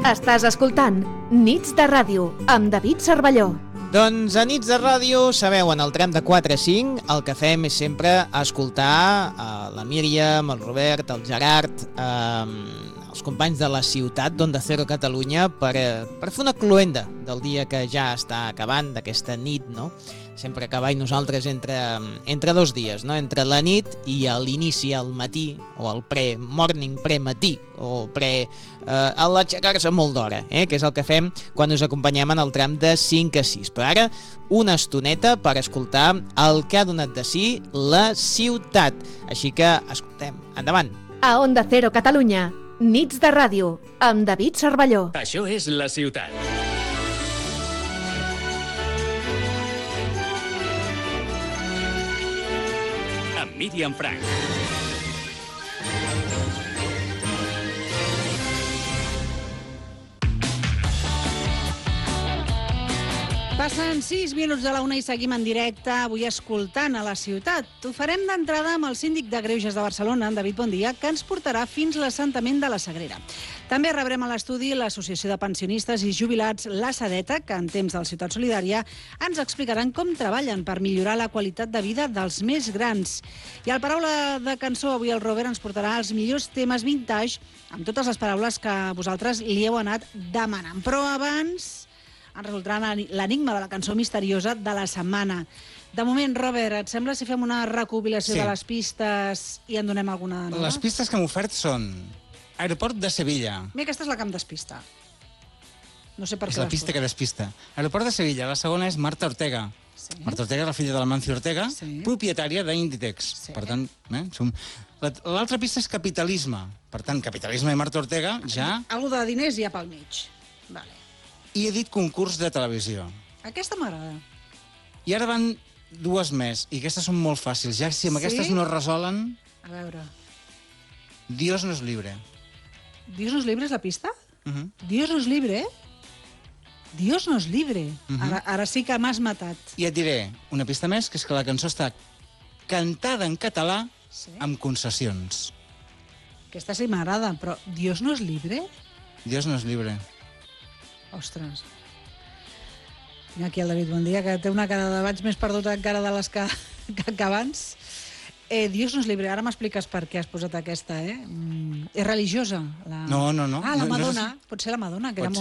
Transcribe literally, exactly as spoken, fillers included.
Estàs escoltant Nits de Ràdio amb David Cervelló. Doncs a Nits de Ràdio, sabeu, en el tram de quatre a cinc el que fem és sempre escoltar uh, la Míriam, el Robert, el Gerard, uh, els companys de la ciutat d'Onda Cero Catalunya per, uh, per fer una cloenda del dia que ja està acabant, d'aquesta nit, no? Sempre que i nosaltres entre, entre dos dies, no? Entre la nit i l'inici al matí, o el pre-morning, pre-matí, o pre... Eh, a l'aixecar-se molt d'hora, eh? Que és el que fem quan us acompanyem en el tram de cinc a sis. Però ara, una estoneta per escoltar el que ha donat de si la ciutat. Així que, escoltem, endavant. A Onda Cero Catalunya, Nits de Ràdio, amb David Cervelló. Això és la ciutat. Amb Míriam Frank. Passen sis minuts de la una i seguim en directe, avui escoltant a la ciutat. Ho farem d'entrada amb el síndic de Greuges de Barcelona, en David Bondia, que ens portarà fins l'assentament de la Sagrera. També rebrem a l'estudi l'Associació de Pensionistes i Jubilats, la Sadeta, que en temps del Ciutat Solidària ens explicaran com treballen per millorar la qualitat de vida dels més grans. I al Paraula de Cançó, avui el Robert ens portarà els millors temes vintage, amb totes les paraules que vosaltres li heu anat demanant. Però abans ens resoldrà l'enigma de la cançó misteriosa de la setmana. De moment, Robert, et sembla si fem una recopilació Sí. de les pistes i en donem alguna nova? Les pistes que hem ofert són Aeroport de Sevilla. Mira, aquesta és la que em despista. No sé per És què la pista que despista. Aeroport de Sevilla. La segona és Marta Ortega. Sí. Marta Ortega és la filla de l'Amancio Ortega, Sí. propietària d'Inditex. Sí. Per tant, eh, som... La- l'altra pista és capitalisme. Per tant, capitalisme i Marta Ortega ja... Algo de diners hi ha pel mig. Vale. I he dit concurs de televisió. Aquesta m'agrada. I ara van dues més, i aquestes són molt fàcils. Ja si amb Sí? aquestes no es resolen, A veure. Dios nos libre. Dios nos libre és la pista? Uh -huh. Dios nos libre? Dios nos libre. Mhm. Ara, ara sí que m'has matat. I et diré una pista més, que és que la cançó està cantada en català Sí? amb concessions. Aquesta sí m'agrada, però Dios nos libre? Dios nos libre. Ostres. Tinc aquí el David Bondia, que té una cara de... Vaig més perduta encara de les que, que, que abans. Eh, Dios nos libre. Ara m'expliques per què has posat aquesta, eh? Mm, és religiosa? La... No, no, no. Ah, la No, no és- Madonna. Pot ser la Madonna, que Pot era